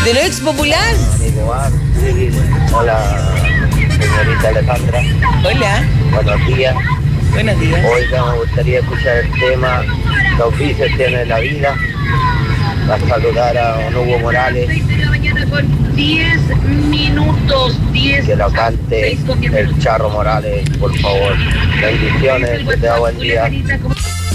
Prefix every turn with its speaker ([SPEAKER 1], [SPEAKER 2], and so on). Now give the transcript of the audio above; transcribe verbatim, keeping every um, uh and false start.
[SPEAKER 1] ¿De lo ex popular?
[SPEAKER 2] Nicobar, sí. Hola, señorita Alejandra.
[SPEAKER 1] Hola.
[SPEAKER 2] Buenos días.
[SPEAKER 1] Buenos días.
[SPEAKER 2] Oiga, me gustaría escuchar el tema Los vicios tienen la vida. Va a saludar a don Hugo Morales.
[SPEAKER 3] diez minutos, diez.
[SPEAKER 2] Que lo cante el Charro Morales, por favor. Bendiciones, que te da buen día.